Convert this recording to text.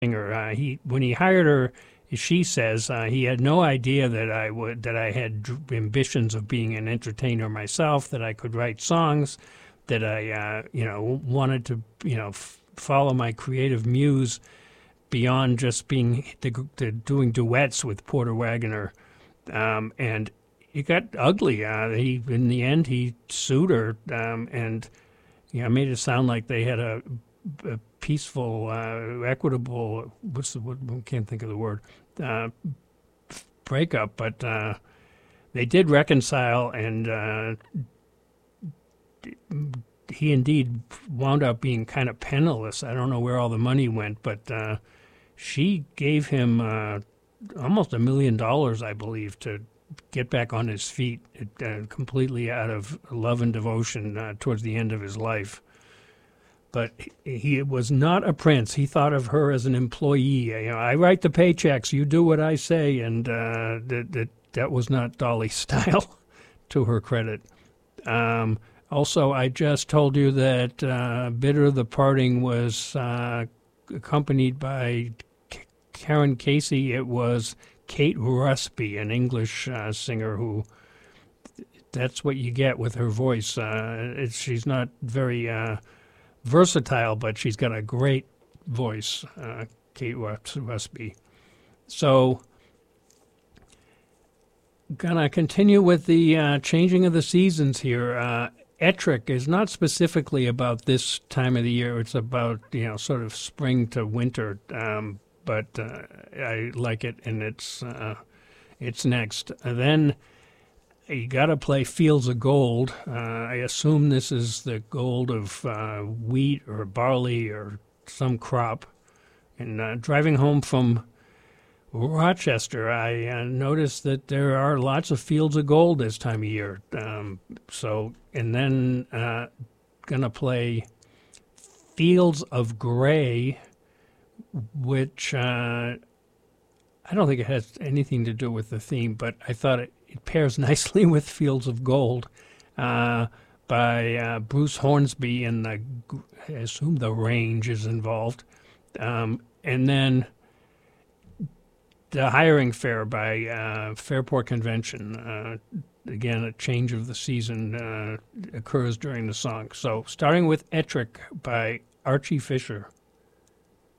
singer. When he hired her, she says he had no idea that I had ambitions of being an entertainer myself, that I could write songs, that I wanted to follow my creative muse beyond just doing duets with Porter Wagoner, and it got ugly. In the end he sued her, and made it sound like they had a peaceful, equitable. I can't think of the word. Breakup, but they did reconcile, and he indeed wound up being kind of penniless. I don't know where all the money went, but she gave him almost $1 million, I believe, to get back on his feet, completely out of love and devotion towards the end of his life. But he was not a prince. He thought of her as an employee. I write the paychecks, you do what I say, and that was not Dolly's style, to her credit. Also, I just told you that Bitter the Parting was accompanied by Karen Casey. It was Kate Rusby, an English singer who, that's what you get with her voice. She's not very versatile, but she's got a great voice, Kate Rusby. So, gonna continue with the changing of the seasons here. Ettrick is not specifically about this time of the year. It's about, sort of spring to winter, but I like it, and it's next. And then you got to play Fields of Gold. I assume this is the gold of wheat or barley or some crop. And driving home from Rochester, I noticed that there are lots of fields of gold this time of year. And then gonna play Fields of Gray, which I don't think it has anything to do with the theme, but I thought it pairs nicely with Fields of Gold by Bruce Hornsby, and I assume the Range is involved. And then The Hiring Fair by Fairport Convention. Again, a change of the season occurs during the song. So starting with Ettrick by Archie Fisher.